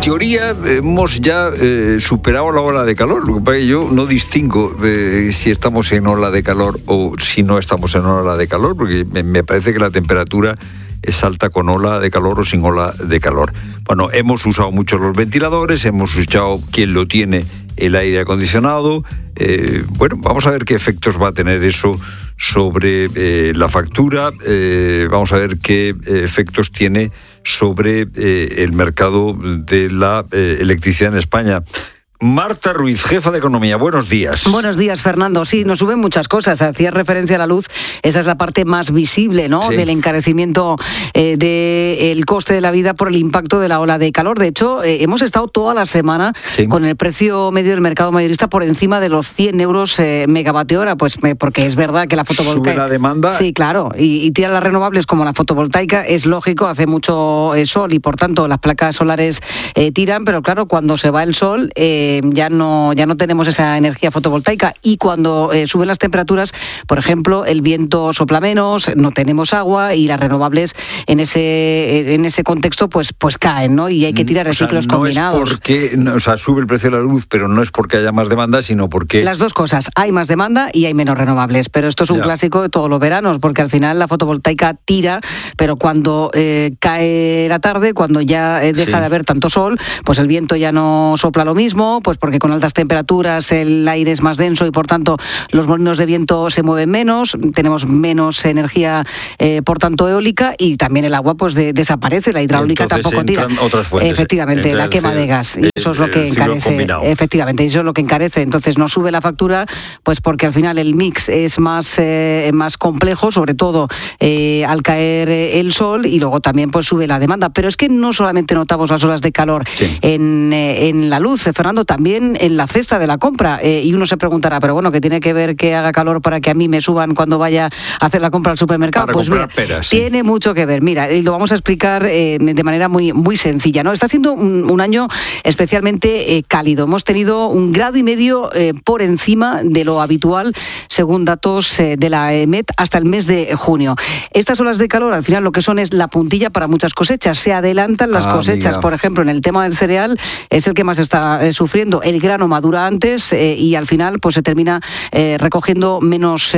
teoría hemos ya superado la ola de calor. Lo que pasa es que yo no distingo si estamos en ola de calor o si no estamos en ola de calor, porque me parece que la temperatura es alta con ola de calor o sin ola de calor. Bueno, hemos usado mucho los ventiladores, hemos usado quien lo tiene el aire acondicionado. Bueno, vamos a ver qué efectos va a tener eso sobre la factura. Vamos a ver qué efectos tiene sobre el mercado de la electricidad en España. Marta Ruiz, jefa de Economía, buenos días. Buenos días, Fernando. Sí, nos suben muchas cosas. Hacías referencia a la luz, esa es la parte más visible, ¿no? Sí. Del encarecimiento del coste de la vida por el impacto de la ola de calor. De hecho, hemos estado toda la semana con el precio medio del mercado mayorista por encima de los 100 euros megavatio hora, pues porque es verdad que la fotovoltaica... ¿Sube la demanda? Sí, claro. Y tira las renovables como la fotovoltaica, es lógico, hace mucho sol y por tanto las placas solares tiran, pero claro, cuando se va el sol... ya no tenemos esa energía fotovoltaica y cuando suben las temperaturas, por ejemplo, el viento sopla menos, no tenemos agua y las renovables en ese contexto pues caen, ¿no? Y hay que tirar de ciclos combinados. Es porque, sube el precio de la luz, pero no es porque haya más demanda, sino porque... Las dos cosas, hay más demanda y hay menos renovables, pero esto es un clásico de todos los veranos, porque al final la fotovoltaica tira, pero cuando cae la tarde, cuando ya deja de haber tanto sol, pues el viento ya no sopla lo mismo, pues porque con altas temperaturas el aire es más denso y por tanto los molinos de viento se mueven menos, tenemos menos energía por tanto eólica y también el agua pues desaparece, la hidráulica entonces tampoco tira. Otras fuentes, efectivamente, la quema de gas y eso es lo que encarece. Efectivamente, eso es lo que encarece. Entonces no sube la factura pues porque al final el mix es más complejo, sobre todo al caer el sol y luego también pues sube la demanda. Pero es que no solamente notamos las olas de calor en la luz, Fernando, también en la cesta de la compra. Y uno se preguntará, pero bueno, ¿qué tiene que ver que haga calor para que a mí me suban cuando vaya a hacer la compra al supermercado? Para pues mira, peras, tiene mucho que ver. Mira, y lo vamos a explicar de manera muy, muy sencilla, ¿no? Está siendo un año especialmente cálido. Hemos tenido 1,5 grados por encima de lo habitual, según datos de la EMET, hasta el mes de junio. Estas olas de calor, al final, lo que son es la puntilla para muchas cosechas. Se adelantan las cosechas. Amiga. Por ejemplo, en el tema del cereal, es el que más está sufriendo. El grano madura antes y al final pues se termina recogiendo menos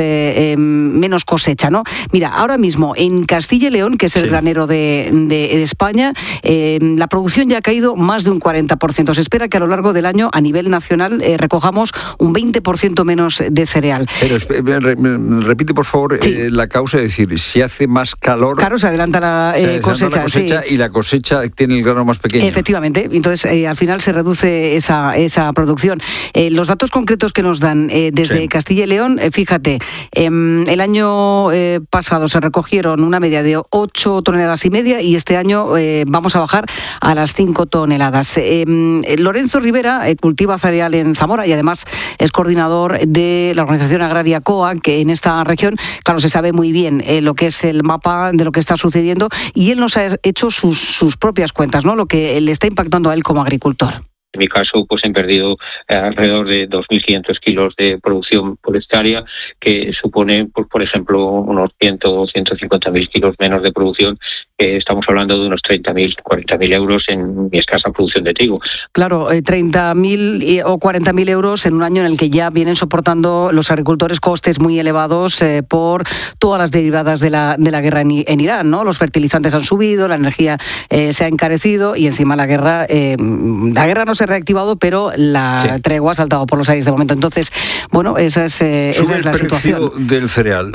cosecha, ¿no? Mira, ahora mismo en Castilla y León, que es el granero de España, la producción ya ha caído más de un 40%. Se espera que a lo largo del año a nivel nacional recojamos un 20% menos de cereal. Pero repite por favor la causa, es decir, si hace más calor... Claro, se adelanta la cosecha. Y la cosecha tiene el grano más pequeño. Efectivamente, entonces al final se reduce esa producción. Los datos concretos que nos dan desde Castilla y León, fíjate, el año pasado se recogieron una media de 8,5 toneladas y este año vamos a bajar a las 5 toneladas. Lorenzo Rivera cultiva cereal en Zamora y además es coordinador de la organización agraria COA, que en esta región, claro, se sabe muy bien lo que es el mapa de lo que está sucediendo y él nos ha hecho sus propias cuentas, ¿no? Lo que le está impactando a él como agricultor. En mi caso, pues he perdido alrededor de 2.500 kilos de producción por hectárea, que supone, pues, por ejemplo, unos 100 o 150.000 kilos menos de producción. Estamos hablando de unos 30.000, 40.000 euros en mi escasa producción de trigo. Claro, 30.000 o 40.000 euros en un año en el que ya vienen soportando los agricultores costes muy elevados por todas las derivadas de la guerra en Irán, ¿no? Los fertilizantes han subido, la energía se ha encarecido y encima la guerra no se ha reactivado, pero la tregua ha saltado por los aires de momento. Entonces, bueno, esa es la situación. Sube el precio del cereal,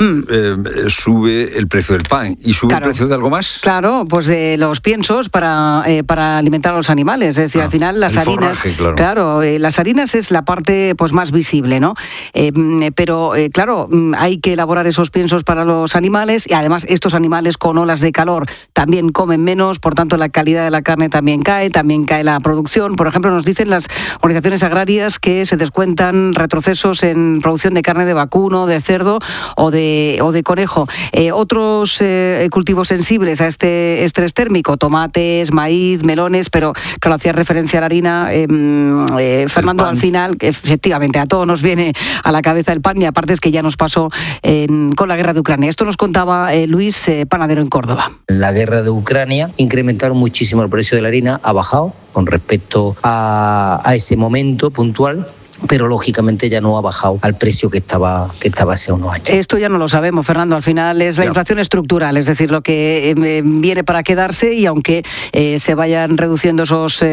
sube el precio del pan y sube el precio de algo más. Claro, pues de los piensos para alimentar a los animales. Es decir, al final las harinas... Forraje, las harinas es la parte pues más visible, ¿no? Pero, claro, hay que elaborar esos piensos para los animales y además estos animales con olas de calor también comen menos, por tanto la calidad de la carne también cae la producción. Por ejemplo, nos dicen las organizaciones agrarias que se descuentan retrocesos en producción de carne de vacuno, de cerdo o de conejo. Otros cultivos sensibles a este este estrés térmico, tomates, maíz, melones, pero claro, hacía referencia a la harina, Fernando, al final, efectivamente, a todos nos viene a la cabeza el pan, y aparte es que ya nos pasó con la guerra de Ucrania. Esto nos contaba Luis, panadero en Córdoba. La guerra de Ucrania incrementaron muchísimo el precio de la harina, ha bajado con respecto a ese momento puntual, pero lógicamente ya no ha bajado al precio que estaba hace unos años. Esto ya no lo sabemos, Fernando, al final es la inflación estructural, es decir, lo que viene para quedarse, y aunque se vayan reduciendo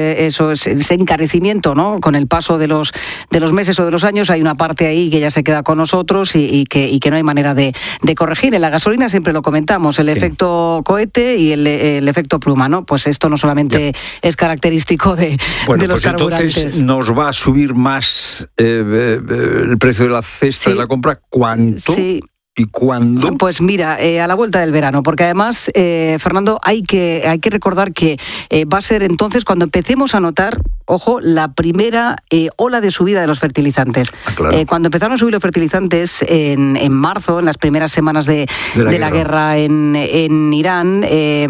ese encarecimiento, ¿no?, con el paso de los meses o de los años, hay una parte ahí que ya se queda con nosotros y que no hay manera de corregir. En la gasolina siempre lo comentamos, el efecto cohete y el efecto pluma, ¿no? Pues esto no solamente es característico de los carburantes. Entonces nos va a subir más el precio de la cesta de la compra. ¿Cuánto? Sí. ¿Y cuándo? Pues mira, a la vuelta del verano, porque además, Fernando, hay que recordar que va a ser entonces cuando empecemos a notar, ojo, la primera ola de subida de los fertilizantes. Claro. Cuando empezaron a subir los fertilizantes en marzo, en las primeras semanas de la guerra en Irán,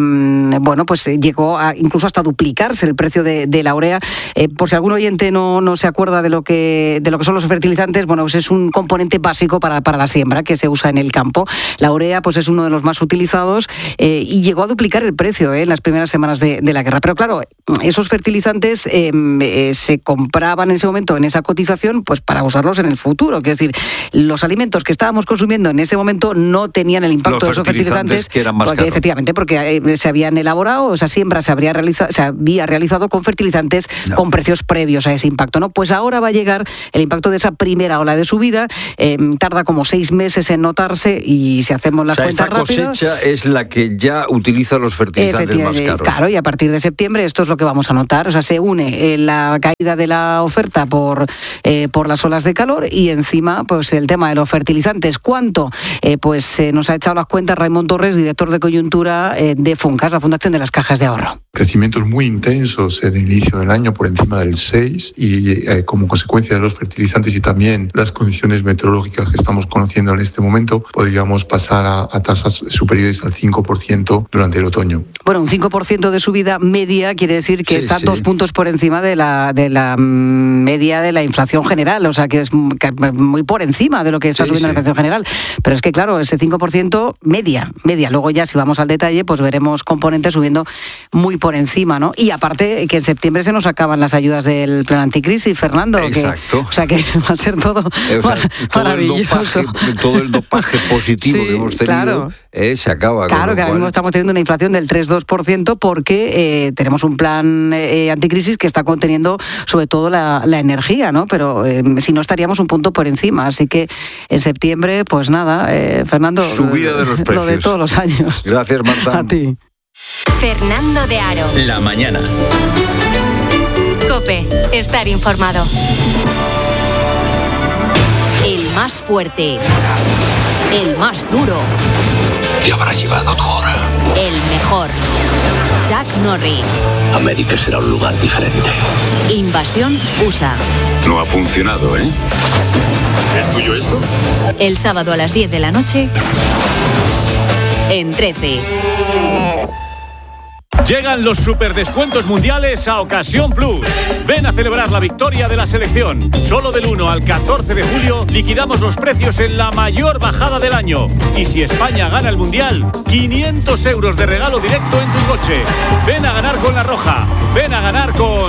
pues llegó incluso hasta duplicarse el precio de la urea. Por si algún oyente no se acuerda de lo que son los fertilizantes, bueno, pues es un componente básico para la siembra que se usa en el campo. La urea pues es uno de los más utilizados y llegó a duplicar el precio en las primeras semanas de la guerra. Pero claro, esos fertilizantes se compraban en ese momento, en esa cotización, pues para usarlos en el futuro. Es decir, los alimentos que estábamos consumiendo en ese momento no tenían el impacto de esos fertilizantes, que eran más porque caros. Efectivamente, porque se habían elaborado, esa siembra se había realizado con fertilizantes con precios previos a ese impacto, ¿no? Pues ahora va a llegar el impacto de esa primera ola de subida, tarda como 6 meses en notarse, y si hacemos las cuentas rápidas... Esta cosecha es la que ya utiliza los fertilizantes más caros. Claro, y a partir de septiembre esto es lo que vamos a notar. O sea, se une la caída de la oferta por las olas de calor, y encima pues el tema de los fertilizantes. ¿Cuánto? Nos ha echado las cuentas Raimon Torres, director de coyuntura de Funcas, la Fundación de las Cajas de Ahorro. Crecimientos muy intensos en el inicio del año, por encima del 6%, y como consecuencia de los fertilizantes y también las condiciones meteorológicas que estamos conociendo en este momento, podríamos pasar a tasas superiores al 5% durante el otoño. Bueno, un 5% de subida media quiere decir que está 2 puntos por encima de la media de la inflación general, o sea que es muy por encima de lo que está subiendo la inflación general. Pero es que claro, ese 5% media. Luego ya si vamos al detalle, pues veremos componentes subiendo muy por encima, ¿no? Y aparte que en septiembre se nos acaban las ayudas del plan anticrisis, Fernando. Exacto. O sea que va a ser todo maravilloso. Todo el dopaje positivo que hemos tenido se acaba. Claro, que ahora mismo estamos teniendo una inflación del 3,2% porque tenemos un plan anticrisis que está conteniendo sobre todo la energía, ¿no? Pero si no estaríamos un punto por encima. Así que en septiembre, pues nada, Fernando, subida de los precios. Lo de todos los años. Gracias, Marta. A ti. Fernando de Aro. La mañana. COPE. Estar informado. El más fuerte. El más duro. Te habrá llegado tu hora. El mejor. Chuck Norris. América será un lugar diferente. Invasión USA. No ha funcionado, ¿eh? ¿Es tuyo esto? El sábado a las 10 de la noche. En 13. Llegan los superdescuentos mundiales a Ocasión Plus. Ven a celebrar la victoria de la selección. Solo del 1 al 14 de julio liquidamos los precios en la mayor bajada del año. Y si España gana el mundial, 500 euros de regalo directo en tu coche. Ven a ganar con La Roja. Ven a ganar con